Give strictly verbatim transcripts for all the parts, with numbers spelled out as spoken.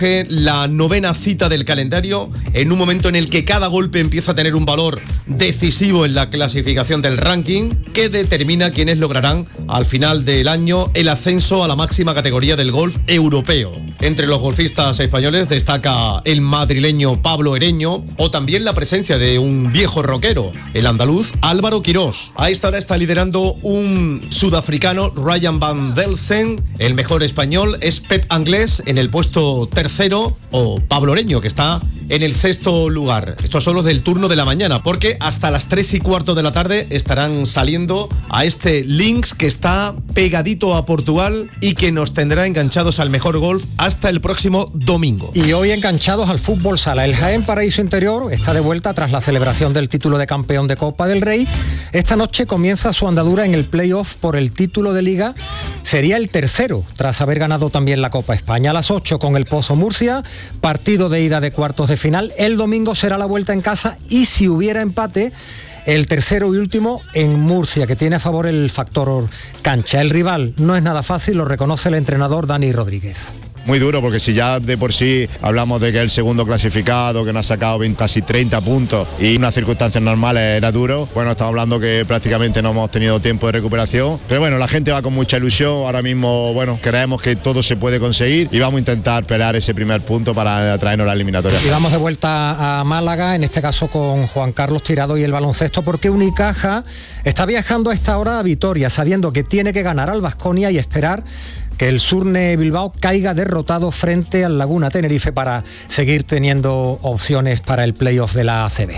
La novena cita del calendario, en un momento en el que cada golpe empieza a tener un valor decisivo en la clasificación del ranking, que determina quiénes lograrán al final del año el ascenso a la máxima categoría del golf europeo. Entre los golfistas españoles destaca el madrileño Pablo Ereño, o también la presencia de un viejo rockero, el andaluz Álvaro Quirós. A esta hora está liderando un sudafricano, Ryan van Velzen. El mejor español es Pep Anglés en el puesto tercero, Cero, o Pablo Ereño, que está en el sexto lugar. Estos son los del turno de la mañana, porque hasta las tres y cuarto de la tarde estarán saliendo a este Links, que está pegadito a Portugal y que nos tendrá enganchados al mejor golf hasta el próximo domingo. Y hoy enganchados al fútbol sala. El Jaén Paraíso Interior está de vuelta tras la celebración del título de campeón de Copa del Rey. Esta noche comienza su andadura en el playoff por el título de Liga. Sería el tercero, tras haber ganado también la Copa España. A las ocho con el Pozo Murcia, partido de ida de cuartos de final. El domingo será la vuelta en casa y si hubiera empate, el tercero y último en Murcia, que tiene a favor el factor cancha. El rival no es nada fácil, lo reconoce el entrenador Dani Rodríguez. Muy duro, porque si ya de por sí hablamos de que el segundo clasificado, que nos ha sacado veinte, casi treinta puntos y en unas circunstancias normales era duro, bueno, estamos hablando que prácticamente no hemos tenido tiempo de recuperación, pero bueno, la gente va con mucha ilusión, ahora mismo, bueno, creemos que todo se puede conseguir y vamos a intentar pelear ese primer punto para traernos la eliminatoria. Y vamos de vuelta a Málaga, en este caso con Juan Carlos Tirado y el baloncesto, porque Unicaja está viajando a esta hora a Vitoria, sabiendo que tiene que ganar al Baskonia y esperar que el Surne Bilbao caiga derrotado frente al Laguna Tenerife para seguir teniendo opciones para el playoff de la A C B.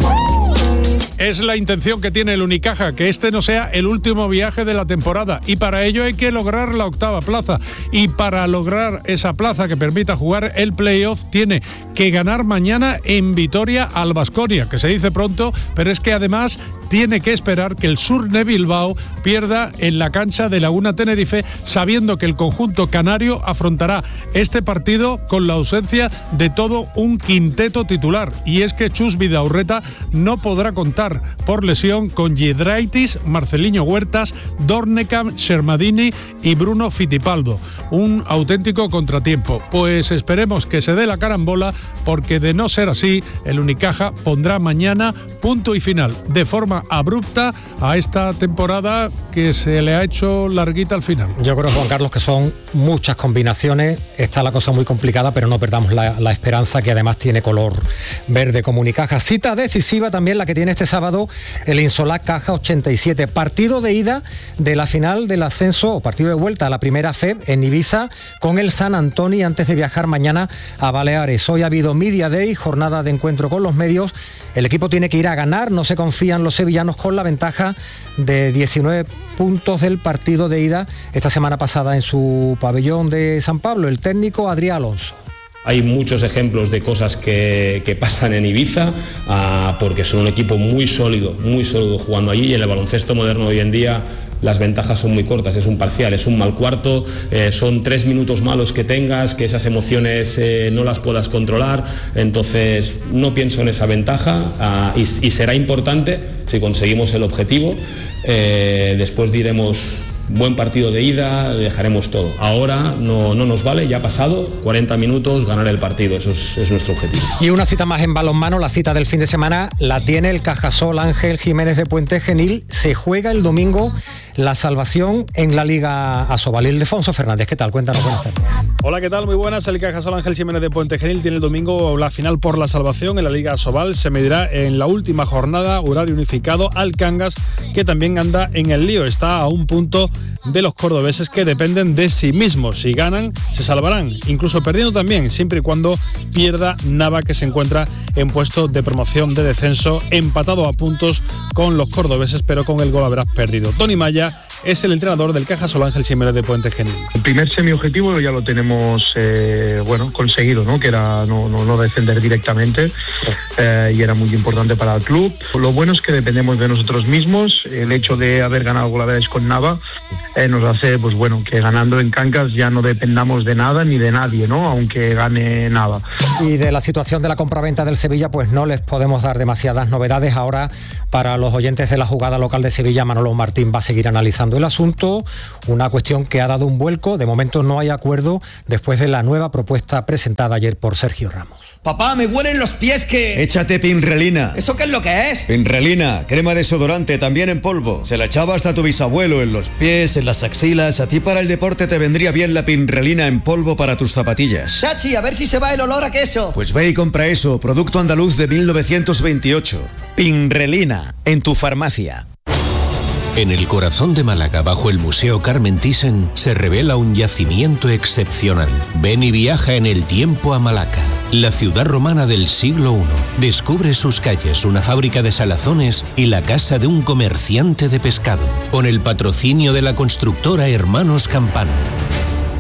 Es la intención que tiene el Unicaja, que este no sea el último viaje de la temporada, y para ello hay que lograr la octava plaza, y para lograr esa plaza que permita jugar el playoff tiene que ganar mañana en Vitoria al Baskonia, que se dice pronto, pero es que además tiene que esperar que el Surne Bilbao pierda en la cancha de Laguna Tenerife, sabiendo que el conjunto canario afrontará este partido con la ausencia de todo un quinteto titular, y es que Chus Vidaurreta no podrá contar por lesión con Giedraitis, Marceliño Huertas, Dornekam, Shermadini y Bruno Fittipaldo. Un auténtico contratiempo. Pues esperemos que se dé la carambola, porque de no ser así, el Unicaja pondrá mañana punto y final de forma abrupta a esta temporada que se le ha hecho larguita al final. Yo creo, Juan Carlos, que son muchas combinaciones, está la cosa muy complicada, pero no perdamos la, la esperanza, que además tiene color verde como Unicaja. Cita decisiva también la que tiene este sábado el Insolac Caja ochenta y siete, partido de ida de la final del ascenso, o partido de vuelta a la primera F E B en Ibiza con el San Antonio, antes de viajar mañana a Baleares. Hoy ha habido Media Day, jornada de encuentro con los medios. El equipo tiene que ir a ganar, no se confían los sevillanos, con la ventaja de diecinueve puntos del partido de ida esta semana pasada en su pabellón de San Pablo. El técnico Adrián Alonso. Hay muchos ejemplos de cosas que, que pasan en Ibiza, uh, porque son un equipo muy sólido, muy sólido jugando allí, y en el baloncesto moderno hoy en día las ventajas son muy cortas, es un parcial, es un mal cuarto, eh, son tres minutos malos que tengas, que esas emociones eh, no las puedas controlar, entonces no pienso en esa ventaja, uh, y, y será importante si conseguimos el objetivo, eh, después diremos buen partido de ida, dejaremos todo. Ahora no, no nos vale, ya ha pasado, cuarenta minutos, ganar el partido, eso es, es nuestro objetivo. Y una cita más en balonmano, la cita del fin de semana la tiene el Cajasol Ángel Jiménez de Puente Genil. Se juega el domingo la salvación en la Liga Asobal. Ildefonso Fernández, ¿qué tal? Cuéntanos, buenas tardes. Hola, ¿qué tal? Muy buenas. El Cajasol Ángel Jiménez de Puente Genil tiene el domingo la final por la salvación en la Liga Asobal. Se medirá en la última jornada, horario unificado, al Cangas, que también anda en el lío. Está a un punto de los cordobeses, que dependen de sí mismos. Si ganan, se salvarán, incluso perdiendo también, siempre y cuando pierda Nava, que se encuentra en puesto de promoción de descenso, empatado a puntos con los cordobeses, pero con el gol habrás perdido. Tony Maya es el entrenador del Cajasol Ángel Jiménez de Puente Genil. El primer semi-objetivo ya lo tenemos eh, bueno, conseguido, ¿no? Que era no, no, no descender directamente, eh, y era muy importante para el club. Lo bueno es que dependemos de nosotros mismos. El hecho de haber ganado Golaveras con Nava eh, nos hace, pues bueno, que ganando en Cangas ya no dependamos de nada ni de nadie, ¿no? Aunque gane Nava. Y de la situación de la compraventa del Sevilla, pues no les podemos dar demasiadas novedades. Ahora, para los oyentes de la jugada local de Sevilla, Manolo Martín va a seguir analizando el asunto, una cuestión que ha dado un vuelco. De momento no hay acuerdo después de la nueva propuesta presentada ayer por Sergio Ramos. Papá, me huelen los pies que... Échate Pinrelina. ¿Eso qué es lo que es? Pinrelina, crema desodorante, también en polvo. Se la echaba hasta tu bisabuelo en los pies, en las axilas. A ti para el deporte te vendría bien la Pinrelina en polvo para tus zapatillas. Chachi, a ver si se va el olor a queso. Pues ve y compra eso, producto andaluz de mil novecientos veintiocho. Pinrelina, en tu farmacia. En el corazón de Málaga, bajo el Museo Carmen Thyssen, se revela un yacimiento excepcional. Ven y viaja en el tiempo a Malaca, la ciudad romana del siglo primero. Descubre sus calles, una fábrica de salazones y la casa de un comerciante de pescado, con el patrocinio de la constructora Hermanos Campano.